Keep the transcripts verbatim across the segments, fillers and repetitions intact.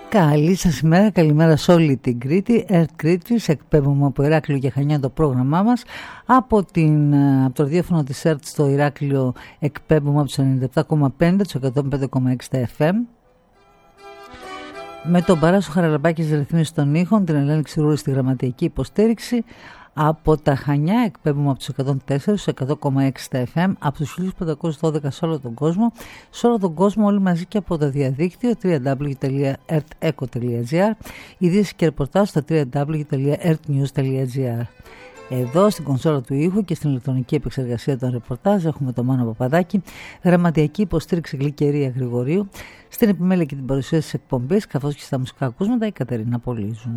Καλή σας ημέρα, καλημέρα σε όλη την Κρήτη. Ερτ Κρήτης, εκπέμπουμε από Ηράκλειο και Χανιά το πρόγραμμά μας. Από, την, από το ραδιόφωνο της Ερτ στο Ηράκλειο εκπέμπουμε από τους ενενήντα επτά κόμμα πέντε, τους εκατόν πέντε κόμμα έξι τα εφ εμ. Με τον Παράσο Χαραλαμπάκη στις ρυθμίσεις των ήχων, την Ελένη Ξηρούρη στη γραμματική υποστήριξη. Από τα Χανιά εκπέμπουμε από τους εκατόν τέσσερα, τους εκατό κόμμα έξι τα εφ εμ, από τους χίλια πεντακόσιους δώδεκα σε όλο τον κόσμο, σε όλο τον κόσμο όλοι μαζί και από το διαδίκτυο double-u double-u double-u τελεία ερτ εκο τελεία τζι άρ, ειδήσεις και ρεπορτάζ στο double-u double-u double-u τελεία ερτ νιουζ τελεία τζι άρ. Εδώ στην κονσόλα του ήχου και στην ηλεκτρονική επεξεργασία των ρεπορτάζ έχουμε τον Μάνο Παπαδάκη, γραμματιακή υποστήριξη Γλυκερία Γρηγορίου, στην επιμέλεια και την παρουσίαση της εκπομπής, καθώς και στα μουσικά ακούσματα η Κατερίνα Πολύζου.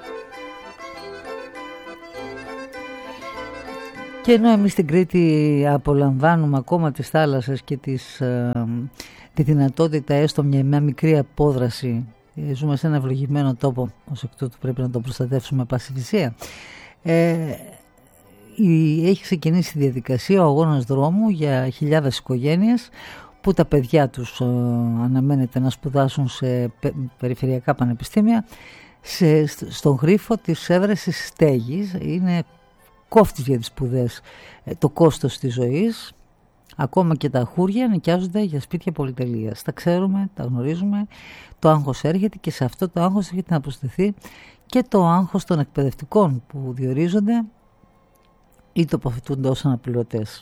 Και ενώ εμείς στην Κρήτη απολαμβάνουμε ακόμα τις θάλασσες και τις, ε, τη δυνατότητα έστω μια, μια μικρή απόδραση, ζούμε σε ένα ευλογημένο τόπο, ως εκ τούτου πρέπει να το προστατεύσουμε πάση θυσία. Ε, η, έχει ξεκινήσει η διαδικασία, ο αγώνας δρόμου για χιλιάδες οικογένειες που τα παιδιά τους ε, αναμένεται να σπουδάσουν σε πε, περιφερειακά πανεπιστήμια σε, στον γρίφο της έβρεσης στέγης. Είναι κόφτης για τις σπουδές το κόστος της ζωής, ακόμα και τα χούρια νοικιάζονται για σπίτια πολυτελείας. Τα ξέρουμε, τα γνωρίζουμε, το άγχος έρχεται και σε αυτό το άγχος έρχεται να προσθεθεί και το άγχος των εκπαιδευτικών που διορίζονται ή τοποθετούνται ως αναπληρωτές.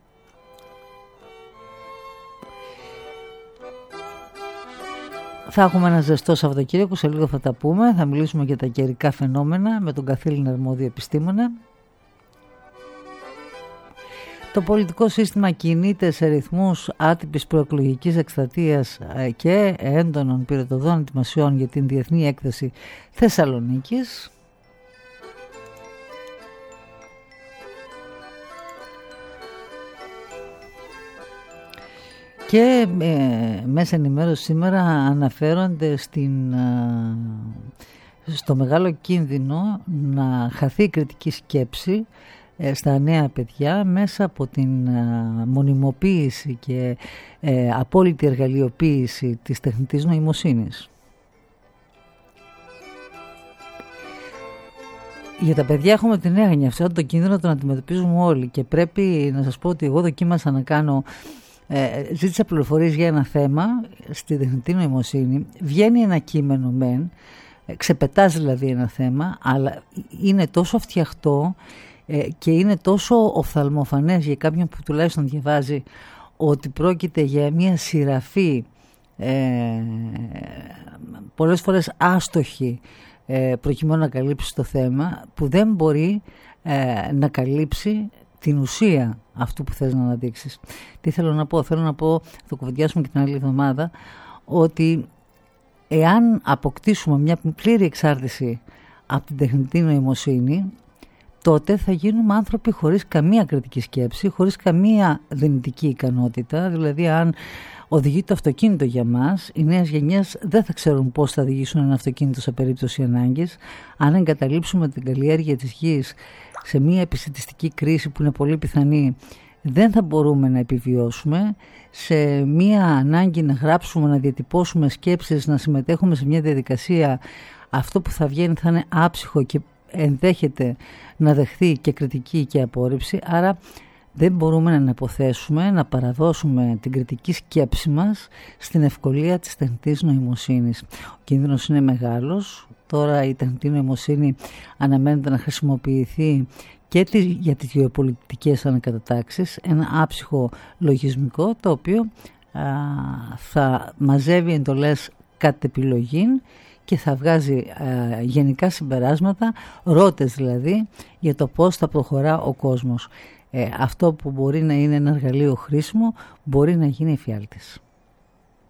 Θα έχουμε ένα ζεστό Σαββατοκύριακο, σε λίγο θα τα πούμε, θα μιλήσουμε για τα καιρικά φαινόμενα με τον καθήλυνα αρμόδιο επιστήμονα. Το πολιτικό σύστημα κινείται σε ρυθμούς άτυπης προεκλογικής εκστρατείας και έντονων πυρετοδών ετοιμασιών για την Διεθνή Έκθεση Θεσσαλονίκης. Και ε, μέσα ενημέρωση σήμερα αναφέρονται στην, ε, στο μεγάλο κίνδυνο να χαθεί η κριτική σκέψη στα νέα παιδιά μέσα από την μονιμοποίηση και ε, απόλυτη εργαλειοποίηση της τεχνητής νοημοσύνης. Για τα παιδιά έχουμε την έγνοια, αυτό το κίνδυνο τον αντιμετωπίζουμε όλοι και πρέπει να σας πω ότι εγώ δοκίμασα να κάνω, ε, ζήτησα πληροφορίες για ένα θέμα στη τεχνητή νοημοσύνη, βγαίνει ένα κείμενο μεν, ξεπετάζει δηλαδή ένα θέμα, αλλά είναι τόσο φτιαχτό και είναι τόσο οφθαλμοφανές για κάποιον που τουλάχιστον διαβάζει ότι πρόκειται για μια σειραφή ε, πολλές φορές άστοχη ε, προκειμένου να καλύψει το θέμα, που δεν μπορεί ε, να καλύψει την ουσία αυτού που θες να αναδείξεις. Τι θέλω να πω, θέλω να πω, θα το κουβεντιάσουμε και την άλλη εβδομάδα, ότι εάν αποκτήσουμε μια πλήρη εξάρτηση από την τεχνητή νοημοσύνη, τότε θα γίνουμε άνθρωποι χωρίς καμία κριτική σκέψη, χωρίς καμία δυνητική ικανότητα. Δηλαδή, αν οδηγεί το αυτοκίνητο για μας, οι νέες γενιές δεν θα ξέρουν πώς θα οδηγήσουν ένα αυτοκίνητο σε περίπτωση ανάγκης. Αν εγκαταλείψουμε την καλλιέργεια της γης σε μια επισιτιστική κρίση που είναι πολύ πιθανή, δεν θα μπορούμε να επιβιώσουμε. Σε μια ανάγκη να γράψουμε, να διατυπώσουμε σκέψεις, να συμμετέχουμε σε μια διαδικασία, αυτό που θα βγαίνει θα είναι άψυχο και ενδέχεται να δεχθεί και κριτική και απόρριψη. Άρα δεν μπορούμε να υποθέσουμε, να παραδώσουμε την κριτική σκέψη μας στην ευκολία της τεχνητής νοημοσύνης. Ο κίνδυνος είναι μεγάλος. Τώρα η τεχνητή νοημοσύνη αναμένεται να χρησιμοποιηθεί και για τις γεωπολιτικές ανακατατάξεις, ένα άψυχο λογισμικό το οποίο α, θα μαζεύει εντολές κατ' επιλογή και θα βγάζει α, γενικά συμπεράσματα, ρότες δηλαδή, για το πώς θα προχωρά ο κόσμος. Ε, αυτό που μπορεί να είναι ένα εργαλείο χρήσιμο μπορεί να γίνει εφιάλτης.